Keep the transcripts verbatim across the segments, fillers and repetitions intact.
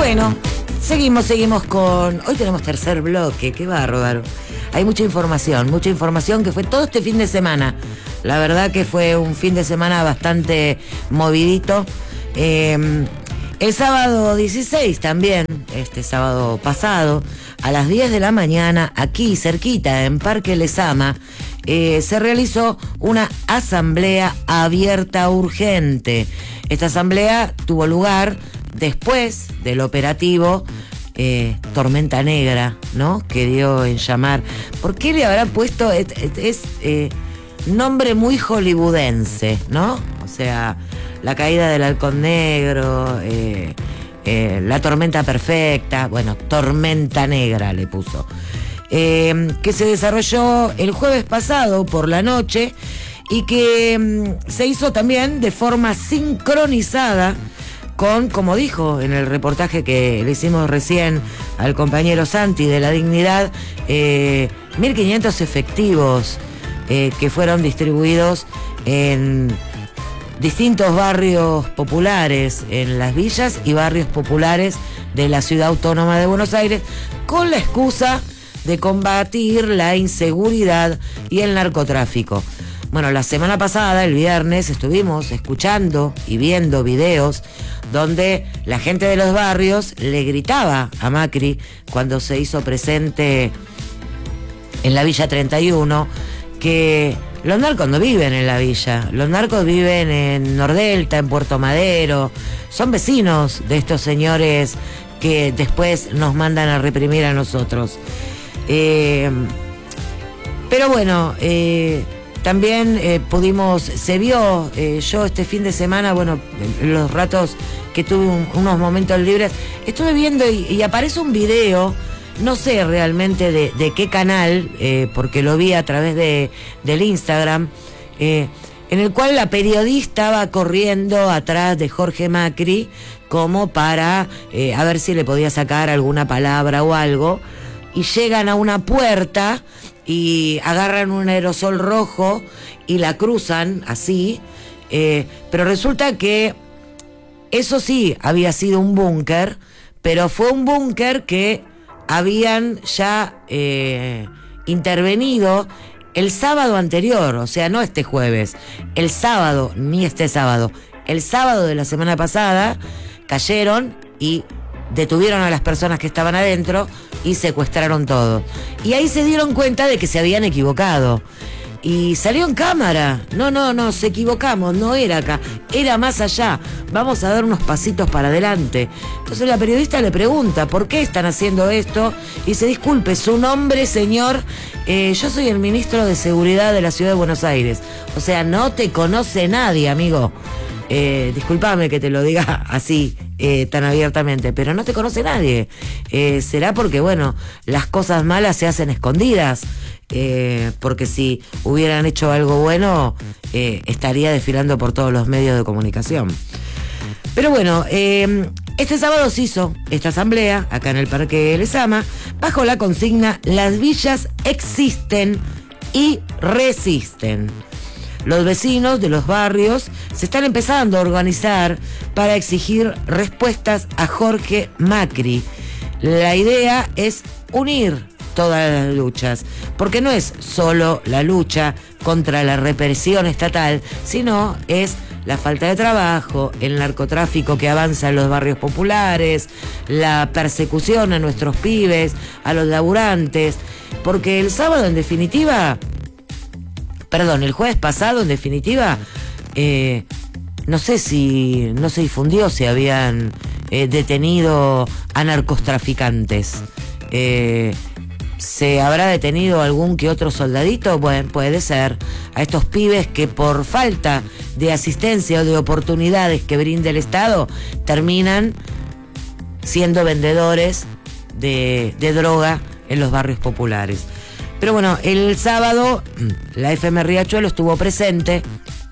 Bueno, seguimos, seguimos con... Hoy tenemos tercer bloque, qué bárbaro. Hay mucha información, mucha información que fue todo este fin de semana. La verdad que fue un fin de semana bastante movidito. Eh, el sábado dieciséis también, este sábado pasado, a las diez de la mañana, aquí cerquita, en Parque Lezama, eh, se realizó una asamblea abierta urgente. Esta asamblea tuvo lugar después del operativo eh, Tormenta Negra, ¿no? Que dio en llamar. ¿Por qué le habrá puesto? Es, es eh, nombre muy hollywoodense, ¿no? O sea, la caída del halcón negro, eh, eh, la tormenta perfecta, bueno, Tormenta Negra le puso. Eh, que se desarrolló el jueves pasado por la noche y que mm, se hizo también de forma sincronizada con, como dijo en el reportaje que le hicimos recién al compañero Santi de La Dignidad, eh, mil quinientos efectivos eh, que fueron distribuidos en distintos barrios populares, en las villas y barrios populares de la Ciudad Autónoma de Buenos Aires, con la excusa de combatir la inseguridad y el narcotráfico. Bueno, la semana pasada, el viernes, estuvimos escuchando y viendo videos donde la gente de los barrios le gritaba a Macri cuando se hizo presente en la Villa treinta y uno que los narcos no viven en la villa, los narcos viven en Nordelta, en Puerto Madero, son vecinos de estos señores que después nos mandan a reprimir a nosotros. Eh, pero bueno, eh, también eh, pudimos, se vio, eh, yo este fin de semana, bueno, los ratos que tuve un, unos momentos libres, estuve viendo y, y aparece un video, no sé realmente de, de qué canal, eh, porque lo vi a través de, del Instagram, eh, en el cual la periodista va corriendo atrás de Jorge Macri como para eh, a ver si le podía sacar alguna palabra o algo, y llegan a una puerta y agarran un aerosol rojo y la cruzan así, eh, pero resulta que eso sí había sido un búnker, pero fue un búnker que habían ya eh, intervenido el sábado anterior, o sea, no este jueves, el sábado, ni este sábado, el sábado de la semana pasada, cayeron y detuvieron a las personas que estaban adentro y secuestraron todo. Y ahí se dieron cuenta de que se habían equivocado. Y salió en cámara. No, no, no, se equivocamos, no era acá, era más allá. Vamos a dar unos pasitos para adelante. Entonces la periodista le pregunta, ¿por qué están haciendo esto? Y dice, disculpe, su nombre, señor, eh, yo soy el ministro de Seguridad de la Ciudad de Buenos Aires. O sea, no te conoce nadie, amigo. Eh, discúlpame que te lo diga así, eh, tan abiertamente, pero no te conoce nadie. Eh, será porque, bueno, las cosas malas se hacen escondidas. Eh, porque si hubieran hecho algo bueno, eh, estaría desfilando por todos los medios de comunicación. Pero bueno, eh, este sábado se hizo esta asamblea acá en el Parque Lezama bajo la consigna "Las villas existen y resisten". Los vecinos de los barrios se están empezando a organizar para exigir respuestas a Jorge Macri. La idea es unir todas las luchas, porque no es solo la lucha contra la represión estatal, sino es la falta de trabajo, el narcotráfico que avanza en los barrios populares, la persecución a nuestros pibes, a los laburantes, porque el sábado en definitiva, perdón, el jueves pasado en definitiva, eh, no sé si no se difundió si habían eh, detenido a narcotraficantes. Eh, ¿Se habrá detenido algún que otro soldadito? Bueno, puede ser. A estos pibes que por falta de asistencia o de oportunidades que brinda el Estado, terminan siendo vendedores de, de droga en los barrios populares. Pero bueno, el sábado la F M Riachuelo estuvo presente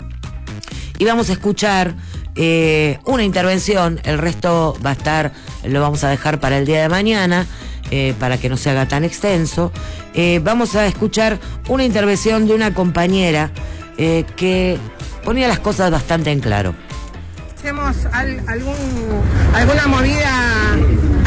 y vamos a escuchar eh, una intervención. El resto va a estar, lo vamos a dejar para el día de mañana, Eh, para que no se haga tan extenso. Eh, vamos a escuchar una intervención de una compañera eh, que ponía las cosas bastante en claro. Hacemos al, algún, alguna movida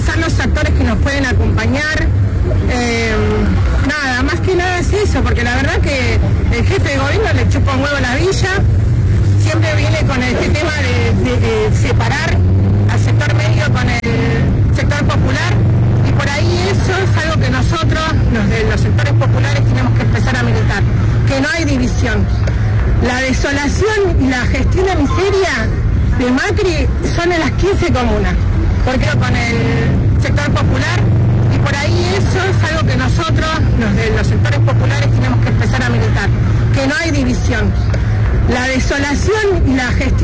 pensar los actores que nos pueden acompañar. Eh, nada, más que nada es eso, porque la verdad que el jefe de gobierno le chupa un huevo a la villa, siempre viene con este tema de, de, de separar al sector medio con el sector popular, y por ahí eso es algo que nosotros, los de los sectores populares, tenemos que empezar a militar, que no hay división. La desolación y la gestión de miseria de Macri son en las quince comunas, porque con el sector popular, y por ahí eso es algo que nosotros, los de los sectores populares, tenemos que empezar a militar, que no hay división. La desolación y la gestión